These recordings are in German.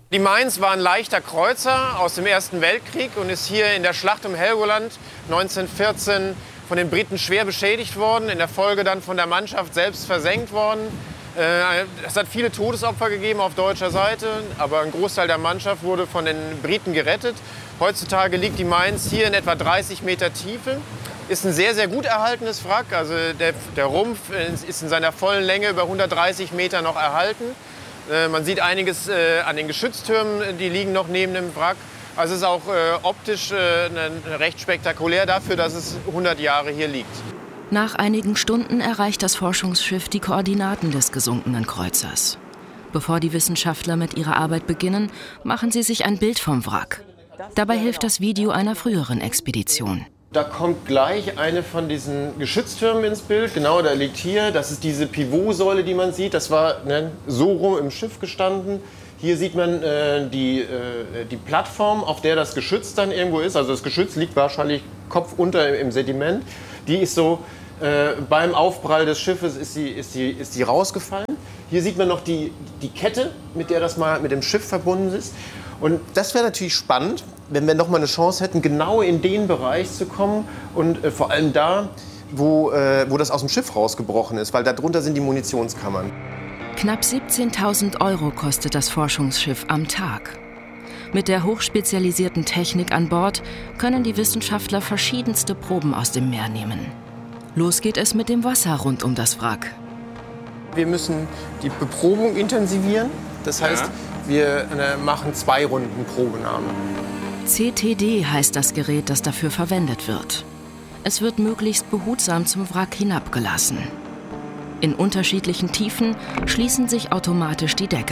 Die Mainz war ein leichter Kreuzer aus dem Ersten Weltkrieg und ist hier in der Schlacht um Helgoland 1914 von den Briten schwer beschädigt worden, in der Folge dann von der Mannschaft selbst versenkt worden. Es hat viele Todesopfer gegeben auf deutscher Seite, aber ein Großteil der Mannschaft wurde von den Briten gerettet. Heutzutage liegt die Mainz hier in etwa 30 Meter Tiefe. Ist ein sehr, sehr gut erhaltenes Wrack. Also der Rumpf ist in seiner vollen Länge über 130 Meter noch erhalten. Man sieht einiges an den Geschütztürmen, die liegen noch neben dem Wrack. Also es ist auch optisch recht spektakulär dafür, dass es 100 Jahre hier liegt. Nach einigen Stunden erreicht das Forschungsschiff die Koordinaten des gesunkenen Kreuzers. Bevor die Wissenschaftler mit ihrer Arbeit beginnen, machen sie sich ein Bild vom Wrack. Dabei hilft das Video einer früheren Expedition. Da kommt gleich eine von diesen Geschütztürmen ins Bild. Genau, da liegt hier. Das ist diese Pivotsäule, die man sieht. Das war so rum im Schiff gestanden. Hier sieht man die Plattform, auf der das Geschütz dann irgendwo ist. Also das Geschütz liegt wahrscheinlich kopfunter im Sediment. Die ist so, beim Aufprall des Schiffes ist die rausgefallen. Hier sieht man noch die Kette, mit der das mal mit dem Schiff verbunden ist. Und das wäre natürlich spannend, wenn wir noch mal eine Chance hätten, genau in den Bereich zu kommen und vor allem da, wo das aus dem Schiff rausgebrochen ist, weil darunter sind die Munitionskammern. Knapp 17.000 € kostet das Forschungsschiff am Tag. Mit der hochspezialisierten Technik an Bord können die Wissenschaftler verschiedenste Proben aus dem Meer nehmen. Los geht es mit dem Wasser rund um das Wrack. Wir müssen die Beprobung intensivieren. Das heißt, wir machen 2 Runden Probenahme. CTD heißt das Gerät, das dafür verwendet wird. Es wird möglichst behutsam zum Wrack hinabgelassen. In unterschiedlichen Tiefen schließen sich automatisch die Deckel.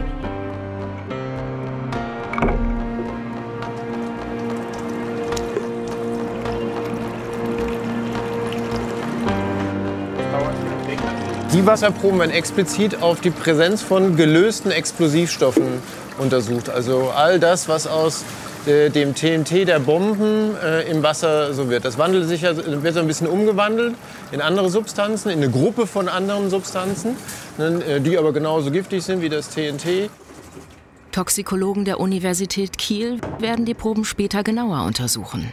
Die Wasserproben werden explizit auf die Präsenz von gelösten Explosivstoffen untersucht. Also all das, was aus dem TNT der Bomben im Wasser so wird. Das wird so ein bisschen umgewandelt in andere Substanzen, in eine Gruppe von anderen Substanzen, die aber genauso giftig sind wie das TNT. Toxikologen der Universität Kiel werden die Proben später genauer untersuchen.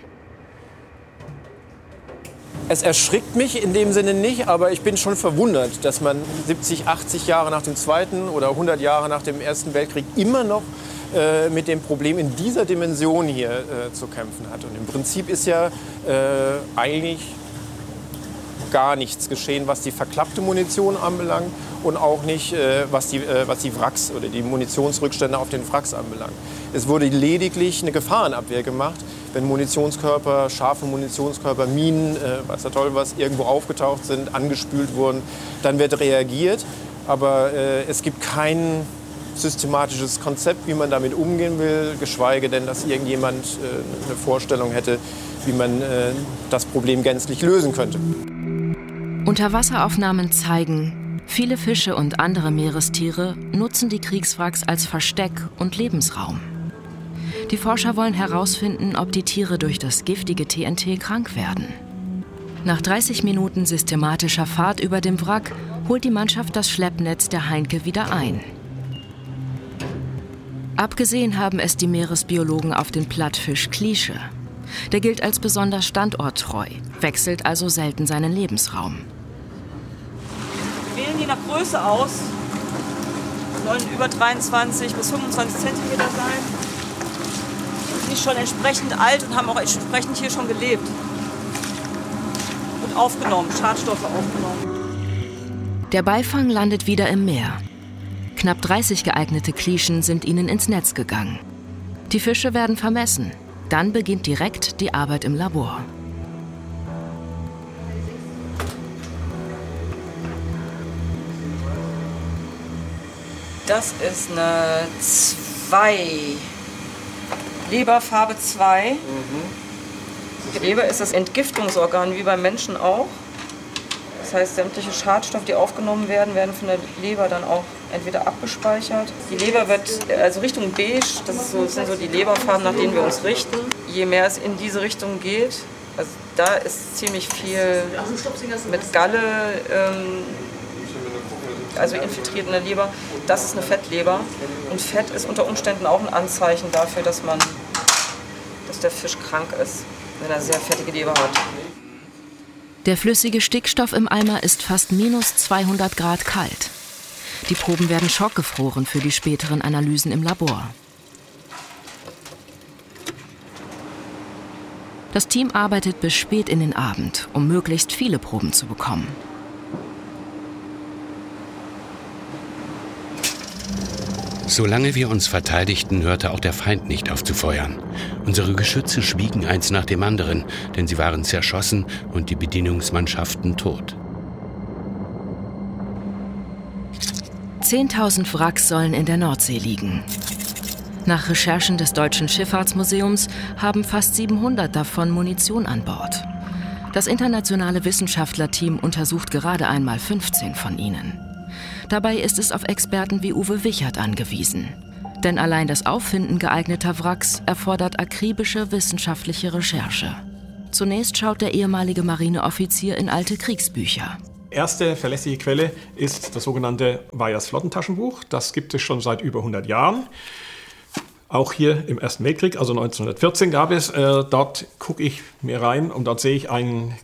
Es erschrickt mich in dem Sinne nicht, aber ich bin schon verwundert, dass man 70, 80 Jahre nach dem Zweiten oder 100 Jahre nach dem Ersten Weltkrieg immer noch mit dem Problem in dieser Dimension hier zu kämpfen hat. Und im Prinzip ist ja eigentlich gar nichts geschehen, was die verklappte Munition anbelangt und auch nicht, was die Wracks oder die Munitionsrückstände auf den Wracks anbelangt. Es wurde lediglich eine Gefahrenabwehr gemacht, wenn Munitionskörper, scharfe Munitionskörper, Minen, weiß der Teufel was, irgendwo aufgetaucht sind, angespült wurden, dann wird reagiert. Aber es gibt kein systematisches Konzept, wie man damit umgehen will, geschweige denn, dass irgendjemand eine Vorstellung hätte, wie man das Problem gänzlich lösen könnte. Unterwasseraufnahmen zeigen, viele Fische und andere Meerestiere nutzen die Kriegswracks als Versteck und Lebensraum. Die Forscher wollen herausfinden, ob die Tiere durch das giftige TNT krank werden. Nach 30 Minuten systematischer Fahrt über dem Wrack holt die Mannschaft das Schleppnetz der Heinke wieder ein. Abgesehen haben es die Meeresbiologen auf den Plattfisch Klische. Der gilt als besonders standorttreu, wechselt also selten seinen Lebensraum. Wir wählen je nach Größe aus. Sollen über 23 bis 25 cm sein. Die sind schon entsprechend alt und haben auch entsprechend hier schon gelebt. Und aufgenommen, Schadstoffe aufgenommen. Der Beifang landet wieder im Meer. Knapp 30 geeignete Klischen sind ihnen ins Netz gegangen. Die Fische werden vermessen. Dann beginnt direkt die Arbeit im Labor. Das ist eine 2. Leberfarbe 2. Die Leber ist das Entgiftungsorgan, wie beim Menschen auch. Das heißt, sämtliche Schadstoffe, die aufgenommen werden, werden von der Leber dann auch entweder abgespeichert. Die Leber wird also Richtung beige, das sind so die Leberfarben, nach denen wir uns richten. Je mehr es in diese Richtung geht, also da ist ziemlich viel mit Galle also infiltriert in der Leber. Das ist eine Fettleber. Und Fett ist unter Umständen auch ein Anzeichen dafür, dass der Fisch krank ist, wenn er sehr fettige Leber hat. Der flüssige Stickstoff im Eimer ist fast minus 200 Grad kalt. Die Proben werden schockgefroren für die späteren Analysen im Labor. Das Team arbeitet bis spät in den Abend, um möglichst viele Proben zu bekommen. Solange wir uns verteidigten, hörte auch der Feind nicht auf zu feuern. Unsere Geschütze schwiegen eins nach dem anderen, denn sie waren zerschossen und die Bedienungsmannschaften tot. 10.000 Wracks sollen in der Nordsee liegen. Nach Recherchen des Deutschen Schifffahrtsmuseums haben fast 700 davon Munition an Bord. Das internationale Wissenschaftlerteam untersucht gerade einmal 15 von ihnen. Dabei ist es auf Experten wie Uwe Wichert angewiesen. Denn allein das Auffinden geeigneter Wracks erfordert akribische wissenschaftliche Recherche. Zunächst schaut der ehemalige Marineoffizier in alte Kriegsbücher. Erste verlässliche Quelle ist das sogenannte Weyers Flottentaschenbuch. Das gibt es schon seit über 100 Jahren. Auch hier im Ersten Weltkrieg, also 1914 gab es. Dort gucke ich mir rein und dort sehe ich ein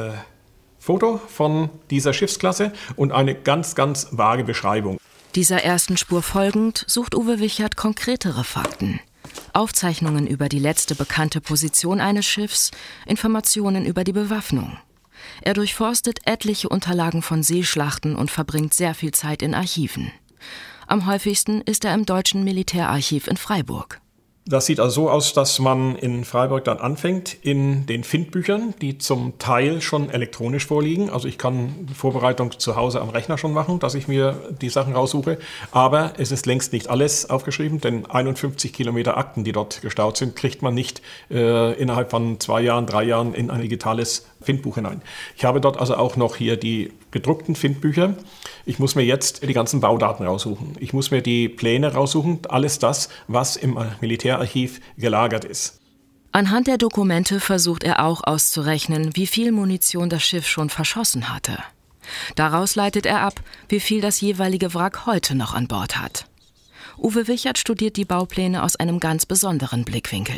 Foto von dieser Schiffsklasse und eine ganz, ganz vage Beschreibung. Dieser ersten Spur folgend sucht Uwe Wichert konkretere Fakten. Aufzeichnungen über die letzte bekannte Position eines Schiffs, Informationen über die Bewaffnung. Er durchforstet etliche Unterlagen von Seeschlachten und verbringt sehr viel Zeit in Archiven. Am häufigsten ist er im Deutschen Militärarchiv in Freiburg. Das sieht also so aus, dass man in Freiburg dann anfängt in den Findbüchern, die zum Teil schon elektronisch vorliegen. Also ich kann Vorbereitung zu Hause am Rechner schon machen, dass ich mir die Sachen raussuche. Aber es ist längst nicht alles aufgeschrieben, denn 51 Kilometer Akten, die dort gestaut sind, kriegt man nicht innerhalb von 2 Jahren, 3 Jahren in ein digitales Findbuch hinein. Ich habe dort also auch noch hier die gedruckten Findbücher. Ich muss mir jetzt die ganzen Baudaten raussuchen. Ich muss mir die Pläne raussuchen, alles das, was im Militärarchiv gelagert ist. Anhand der Dokumente versucht er auch auszurechnen, wie viel Munition das Schiff schon verschossen hatte. Daraus leitet er ab, wie viel das jeweilige Wrack heute noch an Bord hat. Uwe Wichert studiert die Baupläne aus einem ganz besonderen Blickwinkel.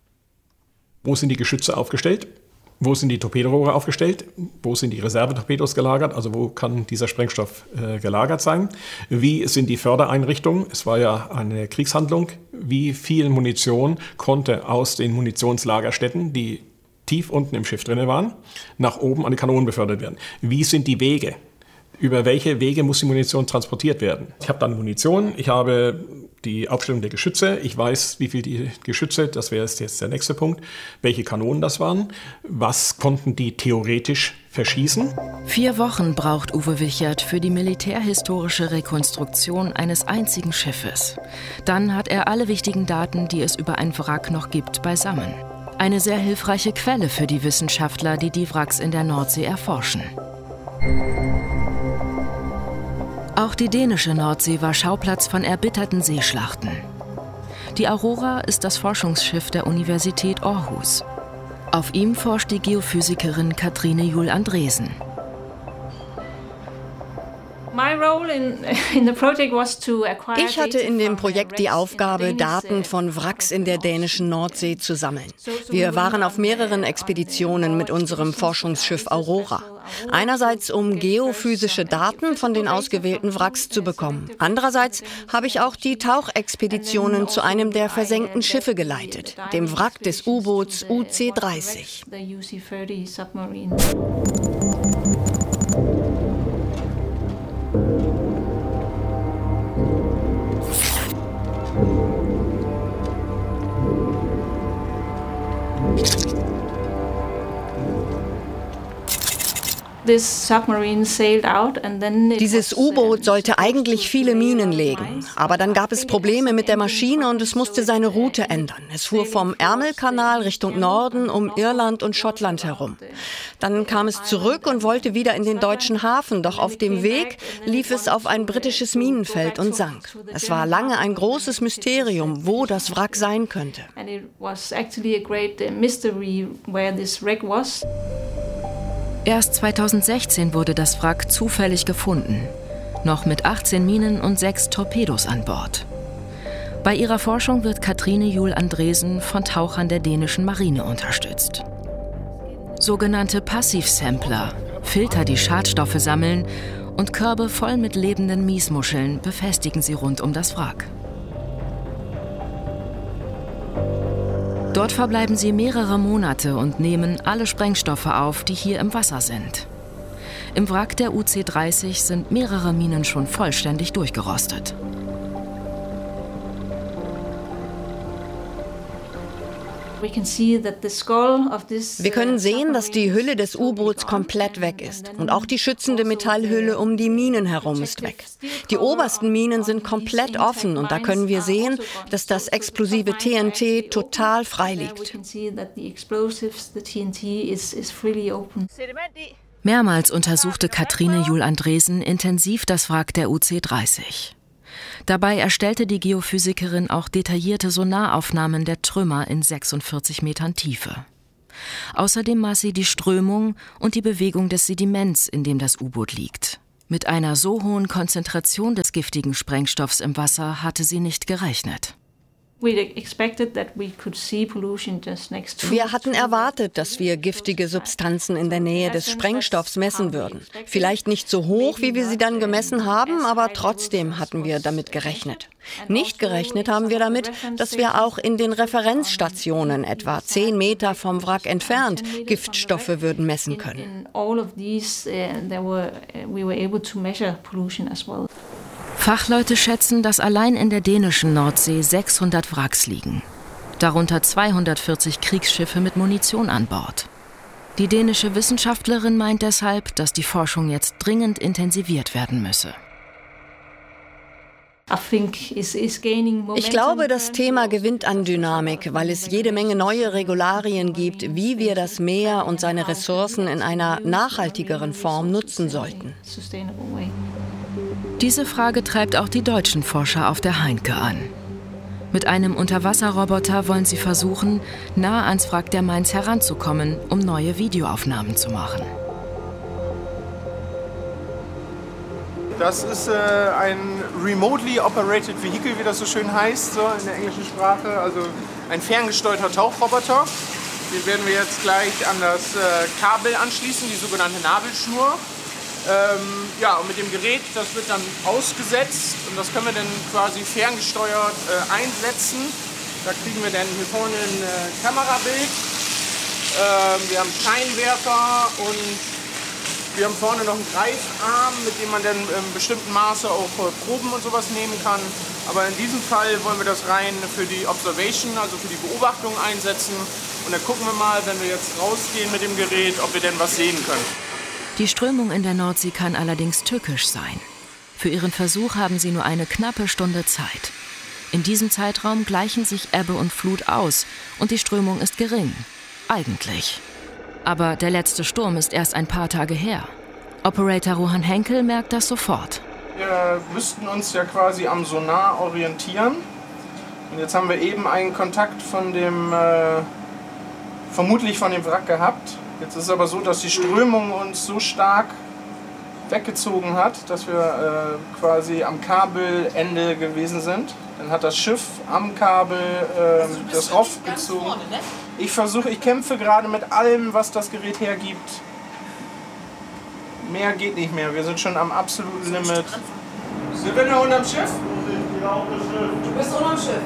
Wo sind die Geschütze aufgestellt? Wo sind die Torpedorohre aufgestellt? Wo sind die Reservetorpedos gelagert? Also wo kann dieser Sprengstoff gelagert sein? Wie sind die Fördereinrichtungen? Es war ja eine Kriegshandlung. Wie viel Munition konnte aus den Munitionslagerstätten, die tief unten im Schiff drin waren, nach oben an die Kanonen befördert werden? Wie sind die Wege? Über welche Wege muss die Munition transportiert werden? Ich habe dann Munition, ich habe die Aufstellung der Geschütze, ich weiß, wie viel die Geschütze, das wäre jetzt der nächste Punkt, welche Kanonen das waren, was konnten die theoretisch verschießen. 4 Wochen braucht Uwe Wichert für die militärhistorische Rekonstruktion eines einzigen Schiffes. Dann hat er alle wichtigen Daten, die es über ein Wrack noch gibt, beisammen. Eine sehr hilfreiche Quelle für die Wissenschaftler, die die Wracks in der Nordsee erforschen. Auch die dänische Nordsee war Schauplatz von erbitterten Seeschlachten. Die Aurora ist das Forschungsschiff der Universität Aarhus. Auf ihm forscht die Geophysikerin Katrine Juhl Andresen. Ich hatte in dem Projekt die Aufgabe, Daten von Wracks in der dänischen Nordsee zu sammeln. Wir waren auf mehreren Expeditionen mit unserem Forschungsschiff Aurora. Einerseits, um geophysische Daten von den ausgewählten Wracks zu bekommen. Andererseits habe ich auch die Tauchexpeditionen zu einem der versenkten Schiffe geleitet, dem Wrack des U-Boots UC-30. Dieses U-Boot sollte eigentlich viele Minen legen, aber dann gab es Probleme mit der Maschine und es musste seine Route ändern. Es fuhr vom Ärmelkanal Richtung Norden um Irland und Schottland herum. Dann kam es zurück und wollte wieder in den deutschen Hafen, doch auf dem Weg lief es auf ein britisches Minenfeld und sank. Es war lange ein großes Mysterium, wo das Wrack sein könnte. Erst 2016 wurde das Wrack zufällig gefunden. noch mit 18 Minen und 6 Torpedos an Bord. Bei ihrer Forschung wird Katrine Juul Andresen von Tauchern der dänischen Marine unterstützt. Sogenannte Passivsampler, Filter, die Schadstoffe sammeln, und Körbe voll mit lebenden Miesmuscheln befestigen sie rund um das Wrack. Dort verbleiben sie mehrere Monate und nehmen alle Sprengstoffe auf, die hier im Wasser sind. Im Wrack der UC-30 sind mehrere Minen schon vollständig durchgerostet. Wir können sehen, dass die Hülle des U-Boots komplett weg ist. Und auch die schützende Metallhülle um die Minen herum ist weg. Die obersten Minen sind komplett offen und da können wir sehen, dass das explosive TNT total frei liegt. Mehrmals untersuchte Katrine Juul Andresen intensiv das Wrack der UC-30. Dabei erstellte die Geophysikerin auch detaillierte Sonaraufnahmen der Trümmer in 46 Metern Tiefe. Außerdem maß sie die Strömung und die Bewegung des Sediments, in dem das U-Boot liegt. Mit einer so hohen Konzentration des giftigen Sprengstoffs im Wasser hatte sie nicht gerechnet. Wir hatten erwartet, dass wir giftige Substanzen in der Nähe des Sprengstoffs messen würden. Vielleicht nicht so hoch, wie wir sie dann gemessen haben, aber trotzdem hatten wir damit gerechnet. Nicht gerechnet haben wir damit, dass wir auch in den Referenzstationen, etwa 10 Meter vom Wrack entfernt, Giftstoffe würden messen können. Fachleute schätzen, dass allein in der dänischen Nordsee 600 Wracks liegen. Darunter 240 Kriegsschiffe mit Munition an Bord. Die dänische Wissenschaftlerin meint deshalb, dass die Forschung jetzt dringend intensiviert werden müsse. Ich glaube, das Thema gewinnt an Dynamik, weil es jede Menge neue Regularien gibt, wie wir das Meer und seine Ressourcen in einer nachhaltigeren Form nutzen sollten. Diese Frage treibt auch die deutschen Forscher auf der Heinke an. Mit einem Unterwasserroboter wollen sie versuchen, nah ans Wrack der Mainz heranzukommen, um neue Videoaufnahmen zu machen. Das ist ein Remotely Operated Vehicle, wie das so schön heißt, so in der englischen Sprache. Also ein ferngesteuerter Tauchroboter. Den werden wir jetzt gleich an das Kabel anschließen, die sogenannte Nabelschnur. Und mit dem Gerät, das wird dann ausgesetzt und das können wir dann quasi ferngesteuert einsetzen. Da kriegen wir dann hier vorne ein Kamerabild. Wir haben Scheinwerfer und wir haben vorne noch einen Greifarm, mit dem man dann in bestimmten Maße auch Proben und sowas nehmen kann. Aber in diesem Fall wollen wir das rein für die Observation, also für die Beobachtung einsetzen. Und dann gucken wir mal, wenn wir jetzt rausgehen mit dem Gerät, ob wir denn was sehen können. Die Strömung in der Nordsee kann allerdings tückisch sein. Für ihren Versuch haben sie nur eine knappe Stunde Zeit. In diesem Zeitraum gleichen sich Ebbe und Flut aus und die Strömung ist gering. Eigentlich. Aber der letzte Sturm ist erst ein paar Tage her. Operator Rohan Henkel merkt das sofort. Wir müssten uns ja quasi am Sonar orientieren. Und jetzt haben wir eben einen Kontakt von dem, vermutlich von dem Wrack gehabt. Jetzt ist es aber so, dass die Strömung uns so stark weggezogen hat, dass wir quasi am Kabelende gewesen sind. Dann hat das Schiff am Kabel das Roff gezogen. Ich kämpfe gerade mit allem, was das Gerät hergibt. Mehr geht nicht mehr, wir sind schon am absoluten Limit. Sind wir noch unterm Schiff? Du bist unterm Schiff.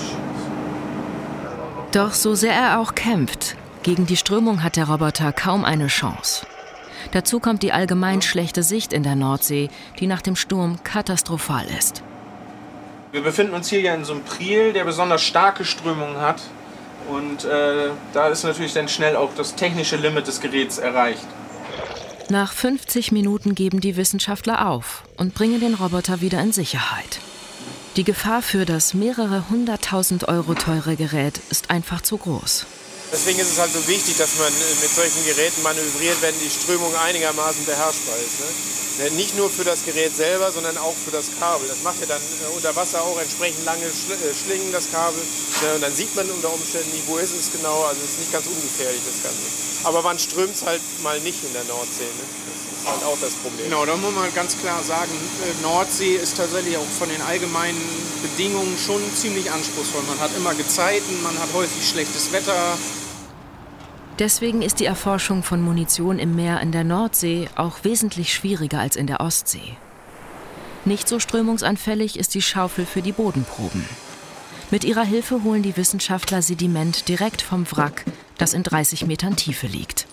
Doch so sehr er auch kämpft, gegen die Strömung hat der Roboter kaum eine Chance. Dazu kommt die allgemein schlechte Sicht in der Nordsee, die nach dem Sturm katastrophal ist. Wir befinden uns hier ja in so einem Priel, der besonders starke Strömungen hat. Und da ist natürlich dann schnell auch das technische Limit des Geräts erreicht. Nach 50 Minuten geben die Wissenschaftler auf und bringen den Roboter wieder in Sicherheit. Die Gefahr für das mehrere 100.000 € teure Gerät ist einfach zu groß. Deswegen ist es halt so wichtig, dass man mit solchen Geräten manövriert, wenn die Strömung einigermaßen beherrschbar ist. Ne? Nicht nur für das Gerät selber, sondern auch für das Kabel. Das macht ja dann unter Wasser auch entsprechend lange Schlingen, das Kabel. Ne? Und dann sieht man unter Umständen nicht, wo ist es genau. Also es ist nicht ganz ungefährlich, das Ganze. Aber wann strömt es halt mal nicht in der Nordsee. Ne? halt auch das Problem. Genau, da muss man ganz klar sagen, Nordsee ist tatsächlich auch von den allgemeinen Bedingungen schon ziemlich anspruchsvoll. Man hat immer Gezeiten, man hat häufig schlechtes Wetter. Deswegen ist die Erforschung von Munition im Meer in der Nordsee auch wesentlich schwieriger als in der Ostsee. Nicht so strömungsanfällig ist die Schaufel für die Bodenproben. Mit ihrer Hilfe holen die Wissenschaftler Sediment direkt vom Wrack, das in 30 Metern Tiefe liegt.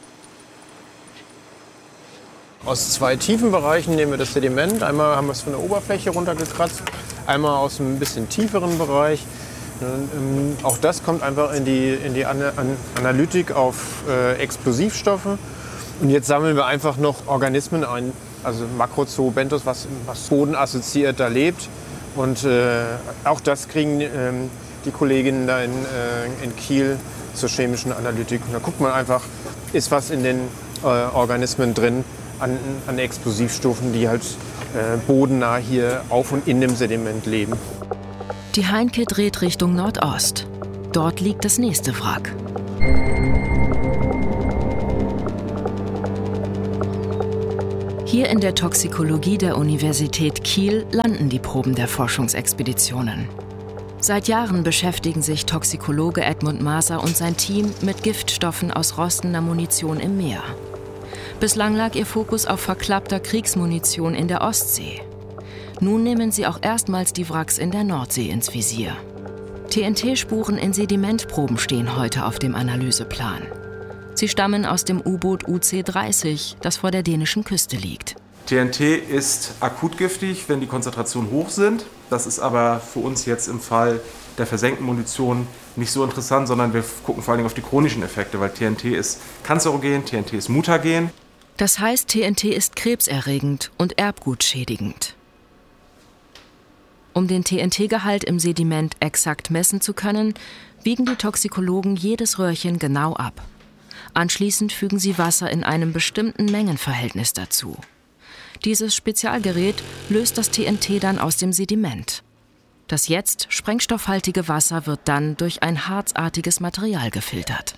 Aus 2 tiefen Bereichen nehmen wir das Sediment. Einmal haben wir es von der Oberfläche runtergekratzt, einmal aus einem bisschen tieferen Bereich. Auch das kommt einfach in die Analytik auf Explosivstoffe. Und jetzt sammeln wir einfach noch Organismen ein, also Macrozoobenthos, was bodenassoziiert da lebt. Und auch das kriegen die Kolleginnen da in Kiel zur chemischen Analytik. Und da guckt man einfach, ist was in den Organismen drin an Explosivstoffen, die halt bodennah hier auf und in dem Sediment leben. Die Heinke dreht Richtung Nordost. Dort liegt das nächste Wrack. Hier in der Toxikologie der Universität Kiel landen die Proben der Forschungsexpeditionen. Seit Jahren beschäftigen sich Toxikologe Edmund Maser und sein Team mit Giftstoffen aus rostender Munition im Meer. Bislang lag ihr Fokus auf verklappter Kriegsmunition in der Ostsee. Nun nehmen sie auch erstmals die Wracks in der Nordsee ins Visier. TNT-Spuren in Sedimentproben stehen heute auf dem Analyseplan. Sie stammen aus dem U-Boot UC-30, das vor der dänischen Küste liegt. TNT ist akut giftig, wenn die Konzentrationen hoch sind. Das ist aber für uns jetzt im Fall der versenkten Munition nicht so interessant, sondern wir gucken vor allem auf die chronischen Effekte, weil TNT ist kanzerogen, TNT ist mutagen. Das heißt, TNT ist krebserregend und erbgutschädigend. Um den TNT-Gehalt im Sediment exakt messen zu können, wiegen die Toxikologen jedes Röhrchen genau ab. Anschließend fügen sie Wasser in einem bestimmten Mengenverhältnis dazu. Dieses Spezialgerät löst das TNT dann aus dem Sediment. Das jetzt sprengstoffhaltige Wasser wird dann durch ein harzartiges Material gefiltert.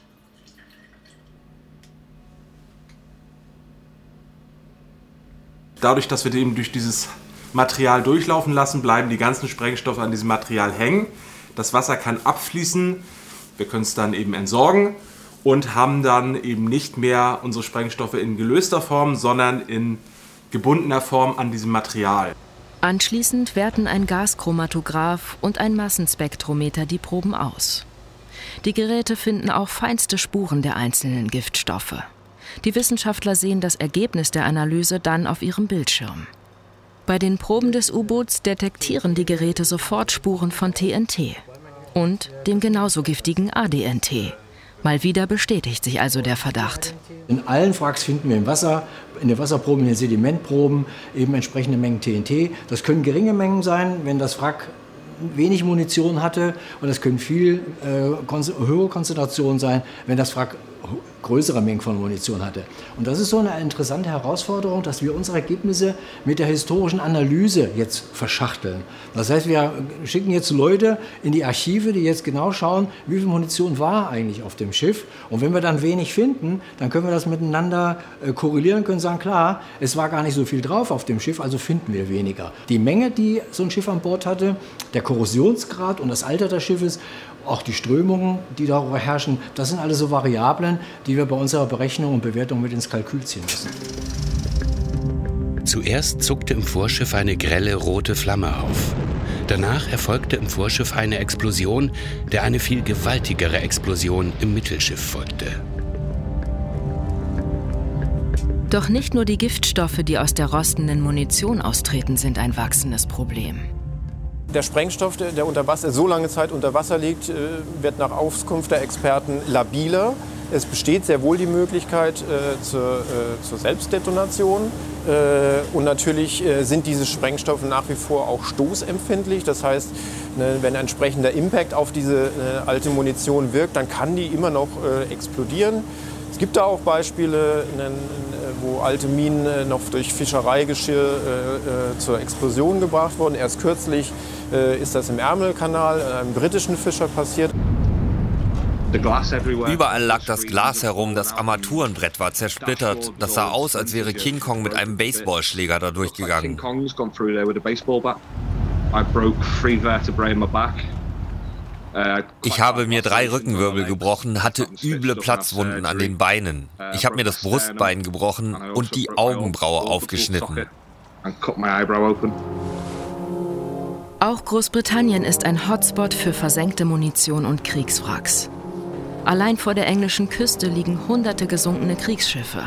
Dadurch, dass wir eben durch dieses Material durchlaufen lassen, bleiben die ganzen Sprengstoffe an diesem Material hängen. Das Wasser kann abfließen, wir können es dann eben entsorgen und haben dann eben nicht mehr unsere Sprengstoffe in gelöster Form, sondern in gebundener Form an diesem Material. Anschließend werten ein Gaschromatograph und ein Massenspektrometer die Proben aus. Die Geräte finden auch feinste Spuren der einzelnen Giftstoffe. Die Wissenschaftler sehen das Ergebnis der Analyse dann auf ihrem Bildschirm. Bei den Proben des U-Boots detektieren die Geräte sofort Spuren von TNT und dem genauso giftigen ADNT. Mal wieder bestätigt sich also der Verdacht. In allen Wracks finden wir im Wasser, in den Wasserproben, in den Sedimentproben eben entsprechende Mengen TNT. Das können geringe Mengen sein, wenn das Wrack wenig Munition hatte, und das können viel höhere Konzentrationen sein, wenn das Wrack größere Mengen von Munition hatte. Und das ist so eine interessante Herausforderung, dass wir unsere Ergebnisse mit der historischen Analyse jetzt verschachteln. Das heißt, wir schicken jetzt Leute in die Archive, die jetzt genau schauen, wie viel Munition war eigentlich auf dem Schiff. Und wenn wir dann wenig finden, dann können wir das miteinander korrelieren, können sagen, klar, es war gar nicht so viel drauf auf dem Schiff, also finden wir weniger. Die Menge, die so ein Schiff an Bord hatte, der Korrosionsgrad und das Alter des Schiffes, auch die Strömungen, die darüber herrschen, das sind alles so Variablen, die wir bei unserer Berechnung und Bewertung mit ins Kalkül ziehen müssen. Zuerst zuckte im Vorschiff eine grelle rote Flamme auf. Danach erfolgte im Vorschiff eine Explosion, der eine viel gewaltigere Explosion im Mittelschiff folgte. Doch nicht nur die Giftstoffe, die aus der rostenden Munition austreten, sind ein wachsendes Problem. Der Sprengstoff, der unter Wasser, so lange Zeit unter Wasser liegt, wird nach Auskunft der Experten labiler. Es besteht sehr wohl die Möglichkeit zur Selbstdetonation. Und natürlich sind diese Sprengstoffe nach wie vor auch stoßempfindlich. Das heißt, wenn ein entsprechender Impact auf diese alte Munition wirkt, dann kann die immer noch explodieren. Es gibt da auch Beispiele, wo alte Minen noch durch Fischereigeschirr zur Explosion gebracht wurden. Erst kürzlich ist das im Ärmelkanal einem britischen Fischer passiert. Überall lag das Glas herum, das Armaturenbrett war zersplittert. Das sah aus, als wäre King Kong mit einem Baseballschläger da durchgegangen. Ich habe mir 3 Rückenwirbel gebrochen, hatte üble Platzwunden an den Beinen. Ich habe mir das Brustbein gebrochen und die Augenbraue aufgeschnitten. Auch Großbritannien ist ein Hotspot für versenkte Munition und Kriegswracks. Allein vor der englischen Küste liegen hunderte gesunkene Kriegsschiffe.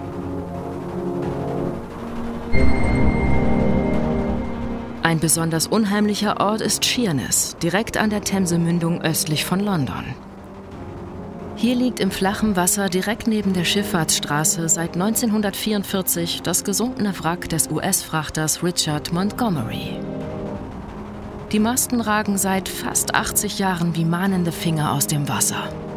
Ein besonders unheimlicher Ort ist Sheerness, direkt an der Themse-Mündung östlich von London. Hier liegt im flachen Wasser direkt neben der Schifffahrtsstraße seit 1944 das gesunkene Wrack des US-Frachters Richard Montgomery. Die Masten ragen seit fast 80 Jahren wie mahnende Finger aus dem Wasser.